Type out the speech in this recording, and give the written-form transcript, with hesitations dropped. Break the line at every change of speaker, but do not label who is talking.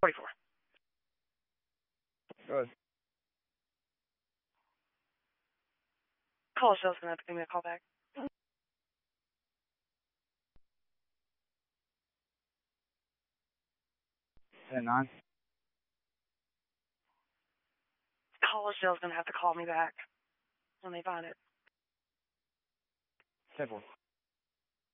44.
Go ahead.
Call sales gonna have to give me a call back.
10-9.
Call sales gonna have to call me back when they find it.
10-4.